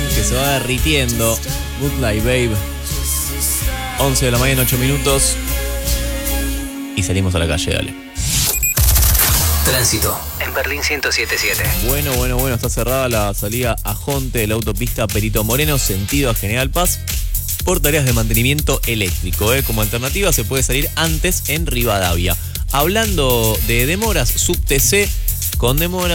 que se va derritiendo. Good Life, Babe. 11 de la mañana, 8 minutos. Y salimos a la calle, dale. Tránsito en Berlín 107.7. Bueno, está cerrada la salida a Jonte de la autopista Perito Moreno, sentido a General Paz, por tareas de mantenimiento eléctrico. Como alternativa se puede salir antes en Rivadavia. Hablando de demoras, subte C con demora.